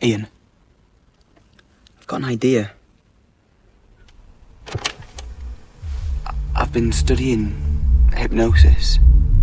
Ian, I've got an idea. I've been studying hypnosis.